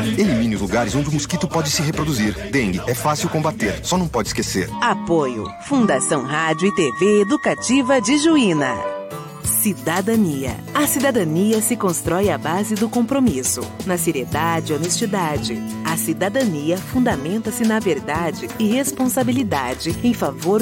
Elimine os lugares onde o mosquito pode se reproduzir. Dengue é fácil combater, só não pode esquecer. Apoio. Fundação Rádio e TV Educativa de Juína. Cidadania. A cidadania se constrói à base do compromisso, na seriedade e honestidade. A cidadania fundamenta-se na verdade e responsabilidade em favor